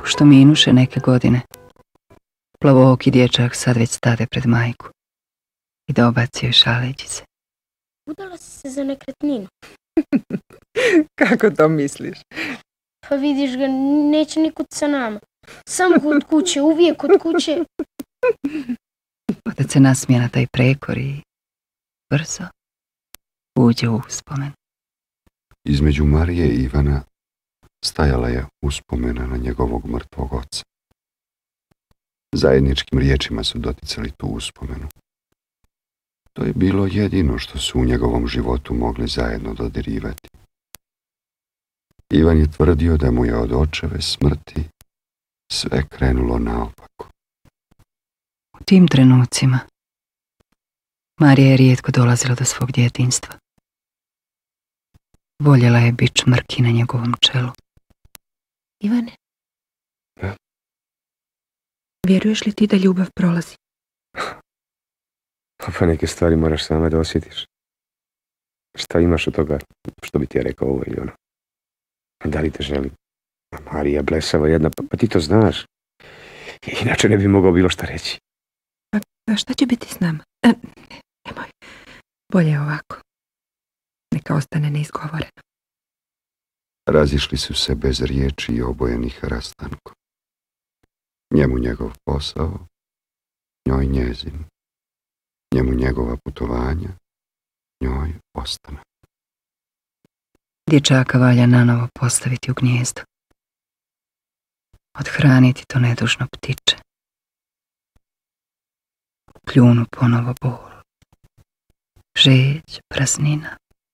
što minuše neke godine, plavooki dječak sad već stade pred majku i da obacio šaleći se. Udala si se za nekretninu. Kako to misliš? Pa vidiš ga, neće nikud sa nama. Samo kod kuće, uvijek kod kuće. Otac se nasmije na taj prekor i brzo uđe u uspomen. Između Marije i Ivana stajala je uspomena na njegovog mrtvog oca. Zajedničkim riječima su doticali tu uspomenu. To je bilo jedino što su u njegovom životu mogli zajedno dodirivati. Ivan je tvrdio da mu je od očeve smrti sve krenulo naopako. U tim trenucima Marija je rijetko dolazila do svog djetinjstva. Voljela je bit čmrki na njegovom čelu. Ivane? Ja? Vjeruješ li ti da ljubav prolazi? Pa neke stvari moraš sama da osjetiš. Šta imaš od toga što bi ti ja rekao ovo ili ono? Da li te želim? Marija blesava jedna, pa ti to znaš. Inače ne bi mogao bilo šta reći. A šta će biti s nama? Nemoj. Bolje ovako. Neka ostane neizgovoreno. Razišli su se bez riječi i obojenih rastankom. Njemu njegov posao, njoj njezin. Njemu njegova putovanja, njoj ostanak. Dječaka valja nanovo postaviti u gnijezdo. Odhraniti to nedužno ptiče. Kljunu ponovo bol. Žeć, praznina.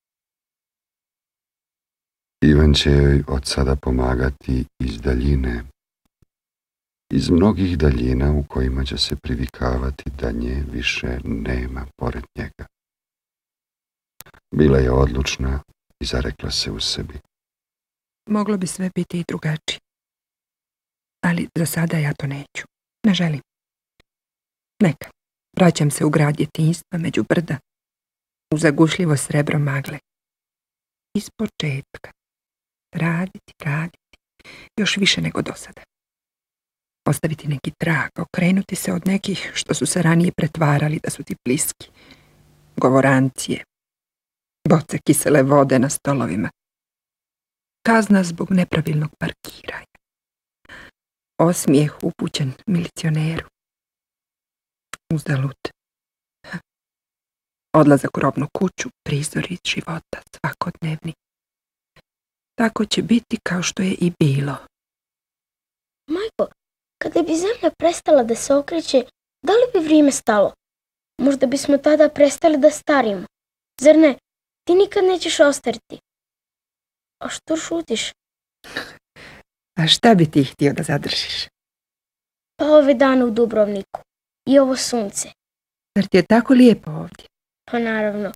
Ivan će joj od sada pomagati iz daljine. Iz mnogih daljina u kojima će se privikavati da nje više nema pored njega. Bila je odlučna i zarekla se u sebi. Moglo bi sve biti i drugačije. Ali za sada ja to neću. Ne želim. Neka. Vraćam se u grad djetinjstva među brda. U zagušljivo srebro magle. Iz početka. Raditi. Još više nego do sada. Ostaviti neki trag, okrenuti se od nekih što su se ranije pretvarali da su ti bliski. Govorancije, boce kisele vode na stolovima, kazna zbog nepravilnog parkiranja, osmijeh upućen milicioneru, uzalud, odlazak u robnu kuću, prizori života svakodnevni. Tako će biti kao što je i bilo. Majko, kada bi zemlja prestala da se okreće, da li bi vrijeme stalo? Možda bismo tada prestali da starimo. Zar ne? Ti nikad nećeš ostariti. A što šutiš? A šta bi ti htio da zadržiš? Pa ove dane u Dubrovniku. I ovo sunce. Zar ti je tako lijepo ovdje? Pa naravno.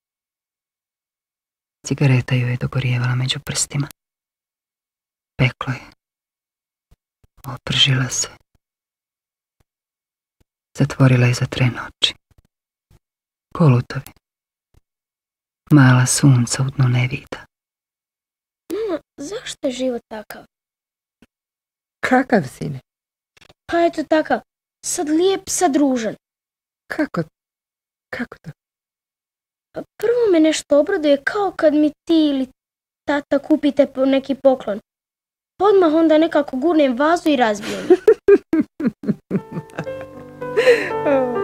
Cigareta joj je dogorijevala među prstima. Peklo je. Opržila se. Zatvorila je za tren oči. Polutovi. Mala sunca u dnu nevida. Mama, zašto je život takav? Kakav, sine? Pa eto takav. Sad lijep, sad ružan. Kako to? Prvo me nešto obraduje kao kad mi ti ili tata kupite po neki poklon. Odmah onda nekako gurnem vazu i razbijem.